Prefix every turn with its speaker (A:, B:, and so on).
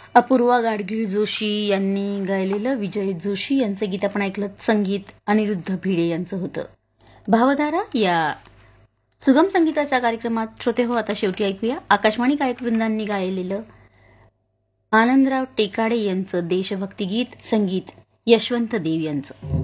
A: अपूर्वा गाडगीळ जोशी यांनी गायलेलं विजय जोशी यांचं गीत आपण ऐकलं. संगीत अनिरुद्ध भिडे यांचं होतं. भावधारा या सुगम संगीताच्या कार्यक्रमात श्रोते हो, आता शेवटी ऐकूया आकाशवाणी गायकवृंदांनी गायलेलं आनंदराव टेकाडे यांचं देशभक्ती गीत, संगीत यशवंत देव यांचं.